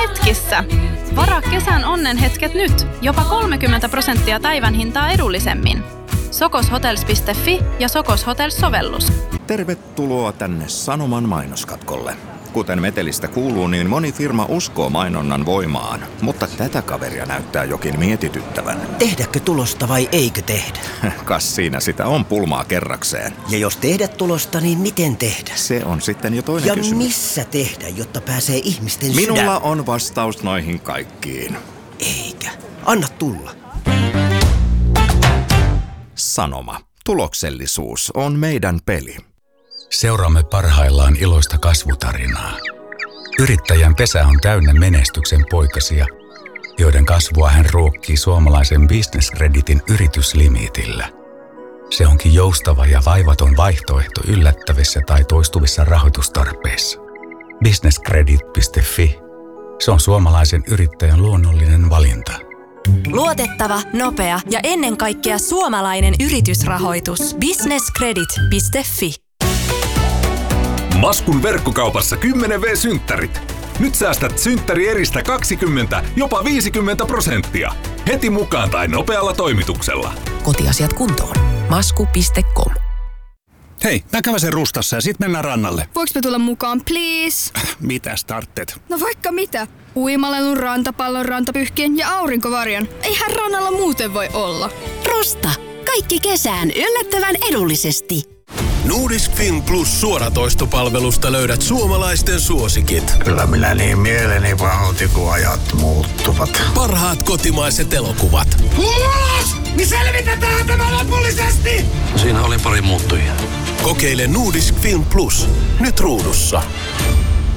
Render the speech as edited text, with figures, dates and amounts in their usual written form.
hetkissä. Varaa kesän onnenhetket nyt. Jopa 30% päivän hintaa edullisemmin. Sokoshotels.fi ja Sokos Hotels-sovellus. Tervetuloa tänne Sanoman mainoskatkolle. Kuten metelistä kuuluu, niin moni firma uskoo mainonnan voimaan, mutta tätä kaveria näyttää jokin mietityttävän. Tehdäkö tulosta vai eikö tehdä? Kas siinä sitä on pulmaa kerrakseen. Ja jos tehdä tulosta, niin miten tehdä? Se on sitten jo toinen ja kysymys. Ja missä tehdä, jotta pääsee ihmisten Minulla on vastaus noihin kaikkiin. Eikä. Anna tulla. Sanoma. Tuloksellisuus on meidän peli. Seuraamme parhaillaan iloista kasvutarinaa. Yrittäjän pesä on täynnä menestyksen poikasia, joiden kasvua hän ruokkii suomalaisen Business Creditin yrityslimiitillä. Se onkin joustava ja vaivaton vaihtoehto yllättävissä tai toistuvissa rahoitustarpeissa. businesscredit.fi. Se on suomalaisen yrittäjän luonnollinen valinta. Luotettava, nopea ja ennen kaikkea suomalainen yritysrahoitus. businesscredit.fi. Maskun verkkokaupassa 10V-synttärit. Nyt säästät synttärieristä 20, jopa 50%. Heti mukaan tai nopealla toimituksella. Kotiasiat kuntoon. Masku.com. Hei, mä käväsen Rustassa ja sit mennään rannalle. Voinko mä tulla mukaan, please? Mitä startteet? No vaikka mitä. Uimalelun, rantapallon, rantapyhkien ja aurinkovarjon. Eihän rannalla muuten voi olla. Rusta. Kaikki kesään yllättävän edullisesti. Nordisk Film Plus -suoratoistopalvelusta löydät suomalaisten suosikit. Kyllä minä niin mieleni pahoitin, kun ajat muuttuvat. Parhaat kotimaiset elokuvat. Ulos! Niin selvitetään tämä lopullisesti! Siinä oli pari muuttujia. Kokeile Nordisk Film Plus. Nyt ruudussa.